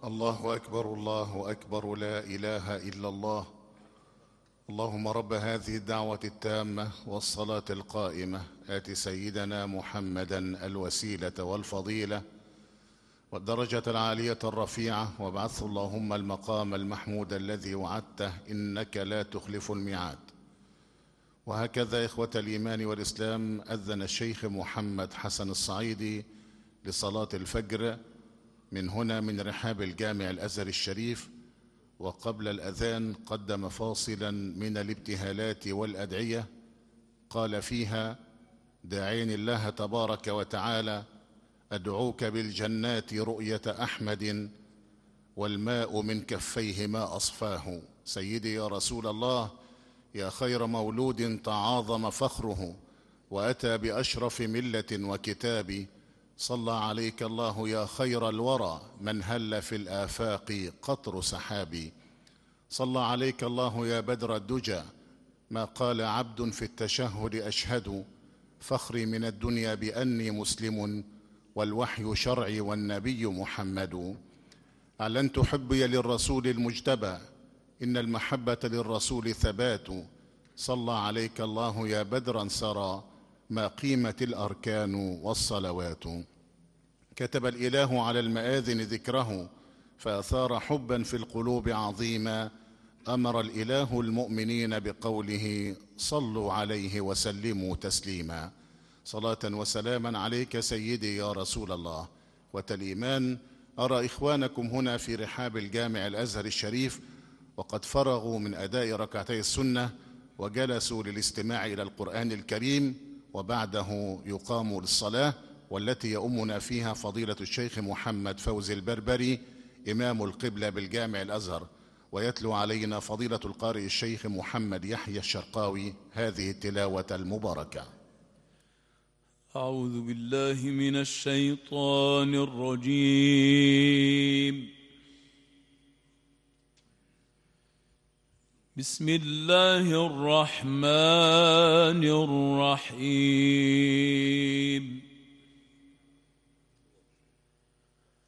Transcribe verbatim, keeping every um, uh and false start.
الله أكبر الله أكبر، لا إله إلا الله. اللهم رب هذه الدعوة التامة والصلاة القائمة آت سيدنا محمدا الوسيلة والفضيلة والدرجة العالية الرفيعة، وابعثه اللهم المقام المحمود الذي وعدته، إنك لا تخلف الميعاد. وهكذا إخوة الإيمان والإسلام، أذن الشيخ محمد حسن الصعيدي لصلاة الفجر من هنا من رحاب الجامع الأزهري الشريف، وقبل الأذان قدم فاصلا من الابتهالات والأدعية قال فيها: داعين الله تبارك وتعالى أدعوك بالجنات رؤية أحمد، والماء من كفيه ما أصفاه. سيدي يا رسول الله، يا خير مولود تعاظم فخره وأتى بأشرف ملة وكتاب، صلى عليك الله يا خير الورى من هل في الآفاق قطر سحابي. صلى عليك الله يا بدر الدجى، ما قال عبد في التشهد أشهد، فخري من الدنيا بأني مسلم والوحي شرعي والنبي محمد. أعلنت حبي للرسول المجتبى، إن المحبة للرسول ثبات. صلى عليك الله يا بدرا سرى، ما قيمة الأركان والصلوات. كتب الإله على المآذن ذكره، فأثار حبا في القلوب عظيما. أمر الإله المؤمنين بقوله: صلوا عليه وسلموا تسليما. صلاة وسلاما عليك سيدي يا رسول الله. والإيمان، أرى إخوانكم هنا في رحاب الجامع الأزهري الشريف وقد فرغوا من أداء ركعتي السنة وجلسوا للاستماع إلى القرآن الكريم، وبعده يقاموا للصلاة، والتي يؤمنا فيها فضيلة الشيخ محمد فوزي البربري إمام القبلة بالجامع الأزهر، ويتلو علينا فضيلة القارئ الشيخ محمد يحيى الشرقاوي هذه التلاوة المباركة. أعوذ بالله من الشيطان الرجيم. بسم الله الرحمن الرحيم.